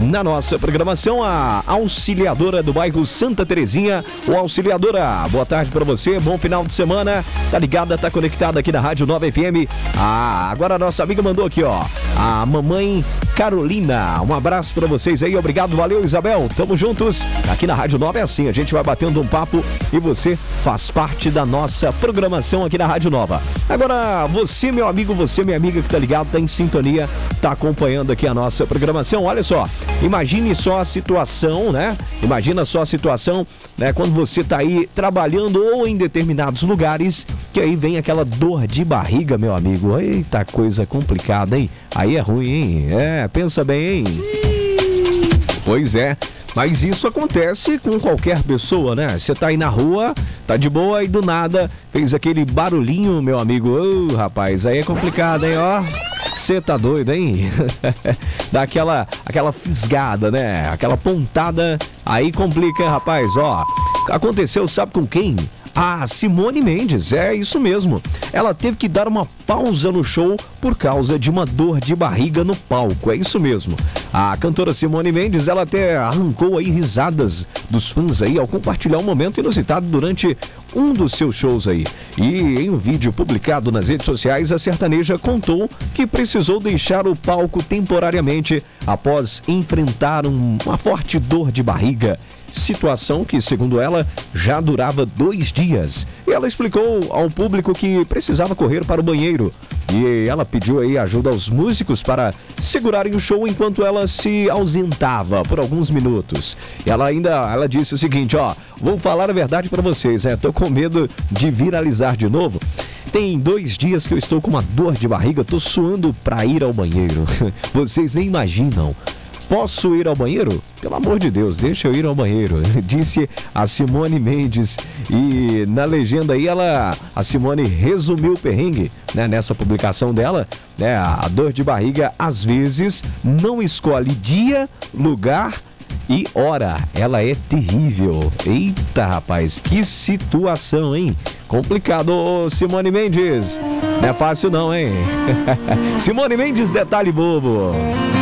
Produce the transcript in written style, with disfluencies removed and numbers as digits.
Na nossa programação, a Auxiliadora do bairro Santa Terezinha. Ô Auxiliadora, boa tarde pra você, bom final de semana. Tá ligada, tá conectada aqui na Rádio Nova FM. Agora a nossa amiga mandou aqui, ó, a mamãe Carolina. Um abraço pra vocês aí, obrigado, valeu Isabel, tamo juntos. Aqui na Rádio Nova é assim, a gente vai batendo um papo e você faz parte da nossa programação aqui na Rádio Nova. Agora, você, meu amigo, você, minha amiga que tá ligado, tá em sintonia, tá acompanhando aqui a nossa programação, olha só. Imagine só a situação, né? Imagina só a situação, né? Quando você tá aí trabalhando ou em determinados lugares, que aí vem aquela dor de barriga, meu amigo. Eita, coisa complicada, hein? Aí é ruim, hein? Pensa bem, hein? Pois é. Mas isso acontece com qualquer pessoa, né? Você tá aí na rua, tá de boa e do nada fez aquele barulhinho, meu amigo. Rapaz, aí é complicado, hein? Ó. Você tá doido, hein? Dá aquela fisgada, né? Aquela pontada, aí complica, rapaz, ó. Aconteceu, sabe com quem? A Simone Mendes, é isso mesmo. Ela teve que dar uma pausa no show por causa de uma dor de barriga no palco, é isso mesmo. A cantora Simone Mendes, ela até arrancou aí risadas dos fãs aí ao compartilhar um momento inusitado durante um dos seus shows aí. E em um vídeo publicado nas redes sociais, a sertaneja contou que precisou deixar o palco temporariamente após enfrentar uma forte dor de barriga. Situação que, segundo ela, já durava 2 dias. E ela explicou ao público que precisava correr para o banheiro. E ela pediu aí ajuda aos músicos para segurarem o show enquanto ela se ausentava por alguns minutos. Ela disse o seguinte, ó, vou falar a verdade para vocês, tô com medo de viralizar de novo. Tem 2 dias que eu estou com uma dor de barriga, tô suando para ir ao banheiro. Vocês nem imaginam. Posso ir ao banheiro? Pelo amor de Deus, deixa eu ir ao banheiro, disse a Simone Mendes. E na legenda aí, a Simone resumiu o perrengue, né, nessa publicação dela, né, a dor de barriga às vezes não escolhe dia, lugar e hora, ela é terrível. Eita, rapaz, que situação, hein? Complicado, Simone Mendes. Não é fácil não, hein? Simone Mendes, detalhe bobo.